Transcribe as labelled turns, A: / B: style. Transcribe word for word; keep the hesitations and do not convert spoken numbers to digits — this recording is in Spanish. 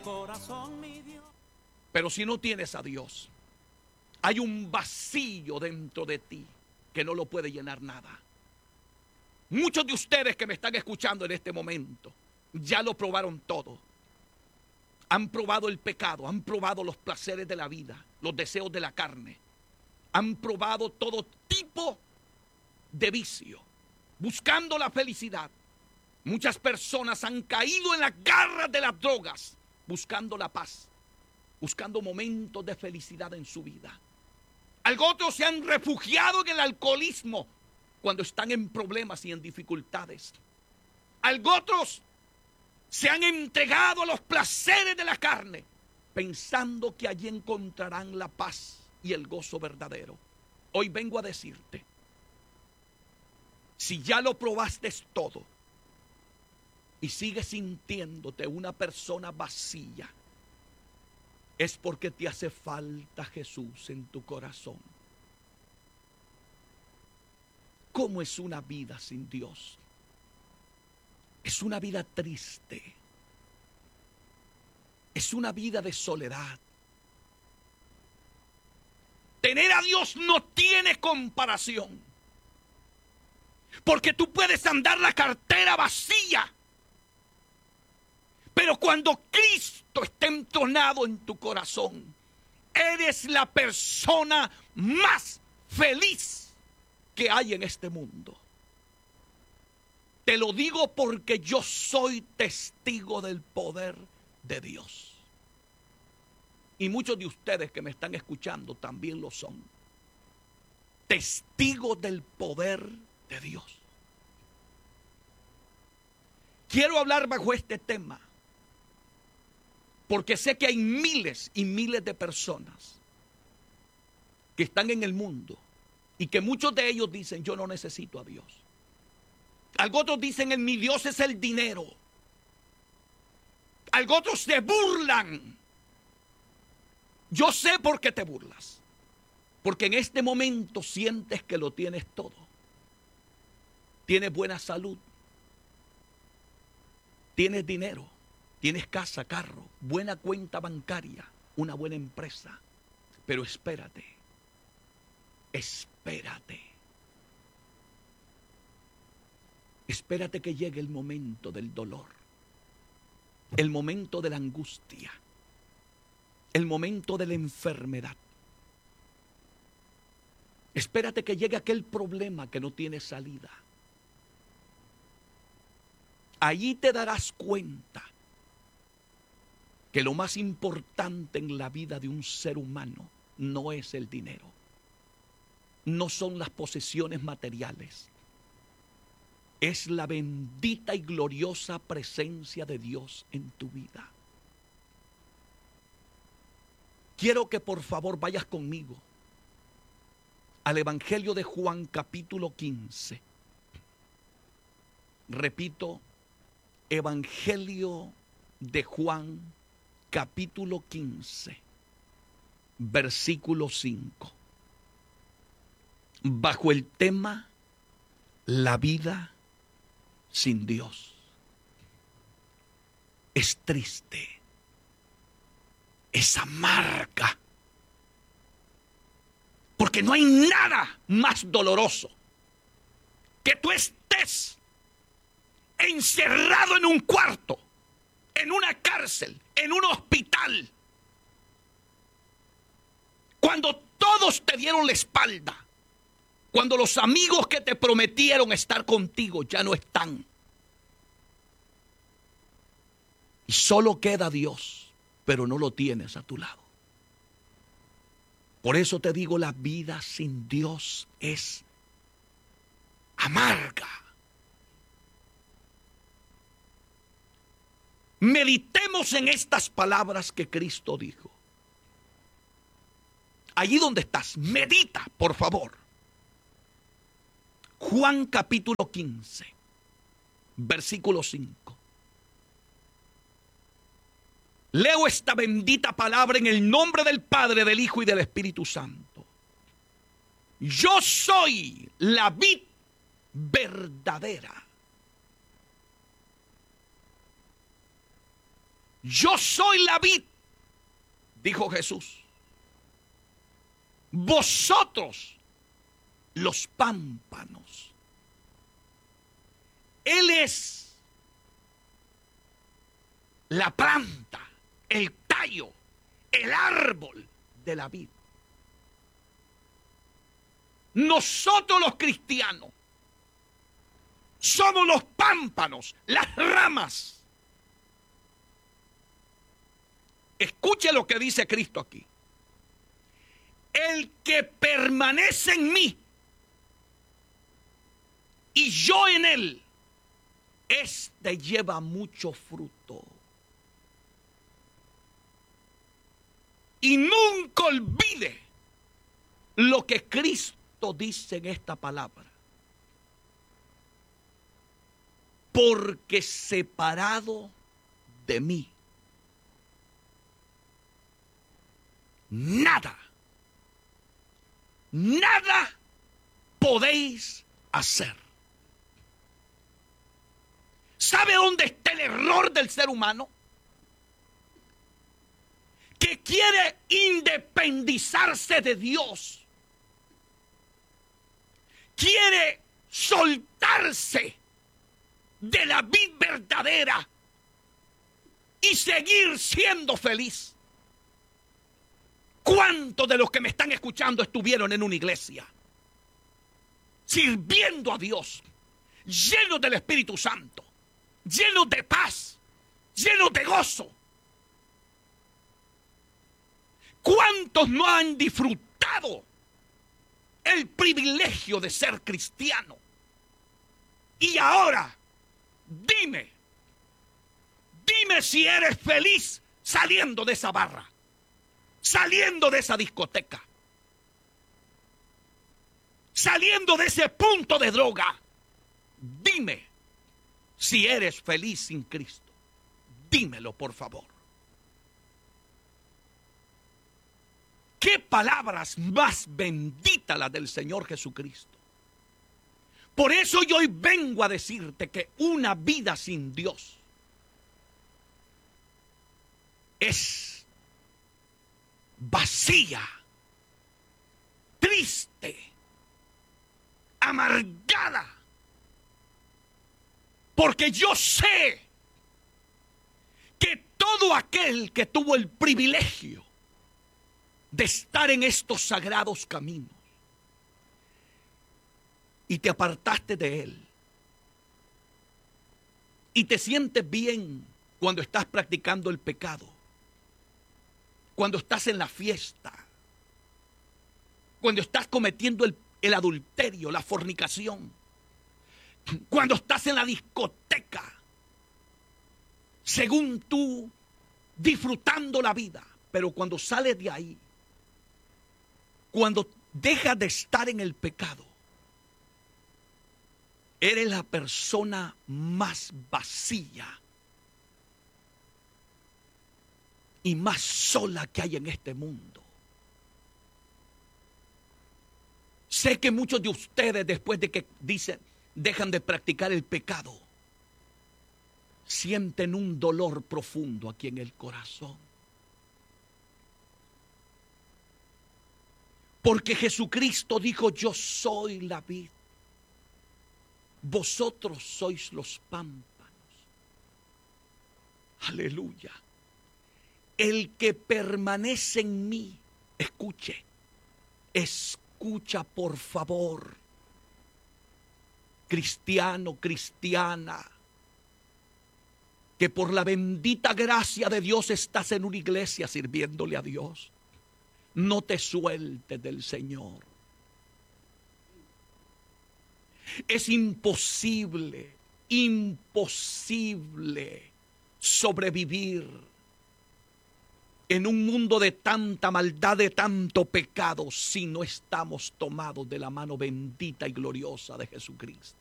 A: Pero si no tienes a Dios, hay un vacío dentro de ti que no lo puede llenar nada. Muchos de ustedes que me están escuchando en este momento ya lo probaron todo. Han probado el pecado, han probado los placeres de la vida, los deseos de la carne. Han probado todo tipo de vicio, buscando la felicidad. Muchas personas han caído en las garras de las drogas, buscando la paz, buscando momentos de felicidad en su vida. Algunos otros se han refugiado en el alcoholismo cuando están en problemas y en dificultades. Algunos otros se han entregado a los placeres de la carne, pensando que allí encontrarán la paz y el gozo verdadero. Hoy vengo a decirte, si ya lo probaste todo y sigues sintiéndote una persona vacía, es porque te hace falta Jesús en tu corazón. ¿Cómo es una vida sin Dios? Es una vida triste. Es una vida de soledad. Tener a Dios no tiene comparación. Porque tú puedes andar la cartera vacía, pero cuando Cristo está entronado en tu corazón, eres la persona más feliz que hay en este mundo. Te lo digo porque yo soy testigo del poder de Dios. Y muchos de ustedes que me están escuchando también lo son. Testigos del poder de Dios. Quiero hablar bajo este tema, porque sé que hay miles y miles de personas que están en el mundo y que muchos de ellos dicen, yo no necesito a Dios. Algunos otros dicen, mi Dios es el dinero. Algunos otros se burlan. Yo sé por qué te burlas. Porque en este momento sientes que lo tienes todo. Tienes buena salud. Tienes dinero. Tienes casa, carro, buena cuenta bancaria, una buena empresa. Pero espérate. Espérate. Espérate que llegue el momento del dolor. El momento de la angustia. El momento de la enfermedad. Espérate que llegue aquel problema que no tiene salida. Allí te darás cuenta que lo más importante en la vida de un ser humano no es el dinero. No son las posesiones materiales. Es la bendita y gloriosa presencia de Dios en tu vida. Quiero que por favor vayas conmigo al Evangelio de Juan capítulo quince. Repito, Evangelio de Juan capítulo quince, versículo cinco. Bajo el tema, la vida sin Dios. Es triste. Es amarga. Porque no hay nada más doloroso que tú estés encerrado en un cuarto, en una cárcel, en un hospital, cuando todos te dieron la espalda, cuando los amigos que te prometieron estar contigo ya no están, y solo queda Dios, pero no lo tienes a tu lado. Por eso te digo, la vida sin Dios es amarga. Meditemos en estas palabras que Cristo dijo. Allí donde estás, medita, por favor. Juan capítulo quince, versículo cinco. Leo esta bendita palabra en el nombre del Padre, del Hijo y del Espíritu Santo. Yo soy la vid verdadera. Yo soy la vid, dijo Jesús. Vosotros los pámpanos. Él es la planta, el tallo, el árbol de la vid. Nosotros los cristianos somos los pámpanos, las ramas. Escuche lo que dice Cristo aquí. El que permanece en mí y yo en él, este lleva mucho fruto. Y nunca olvide lo que Cristo dice en esta palabra. Porque separado de mí, nada, nada podéis hacer. ¿Sabe dónde está el error del ser humano? Que quiere independizarse de Dios. Quiere soltarse de la vida verdadera y seguir siendo feliz. ¿Cuántos de los que me están escuchando estuvieron en una iglesia sirviendo a Dios, llenos del Espíritu Santo, llenos de paz, llenos de gozo? ¿Cuántos no han disfrutado el privilegio de ser cristiano? Y ahora, dime, dime si eres feliz saliendo de esa barra, saliendo de esa discoteca, saliendo de ese punto de droga. Dime si eres feliz sin Cristo. Dímelo, por favor. ¿Qué palabras más benditas las del Señor Jesucristo? Por eso yo hoy vengo a decirte que una vida sin Dios es vacía, triste, amargada. Porque yo sé que todo aquel que tuvo el privilegio de estar en estos sagrados caminos y te apartaste de él y te sientes bien cuando estás practicando el pecado, cuando estás en la fiesta, cuando estás cometiendo el, el adulterio, la fornicación, cuando estás en la discoteca, según tú, disfrutando la vida. Pero cuando sales de ahí, cuando dejas de estar en el pecado, eres la persona más vacía y más sola que hay en este mundo. Sé que muchos de ustedes, después de que dicen, dejan de practicar el pecado, sienten un dolor profundo aquí en el corazón. Porque Jesucristo dijo: yo soy la vid, vosotros sois los pámpanos. Aleluya. El que permanece en mí, escuche, escucha por favor, cristiano, cristiana, que por la bendita gracia de Dios estás en una iglesia sirviéndole a Dios. No te sueltes del Señor. Es imposible, imposible sobrevivir en un mundo de tanta maldad, de tanto pecado, si no estamos tomados de la mano bendita y gloriosa de Jesucristo.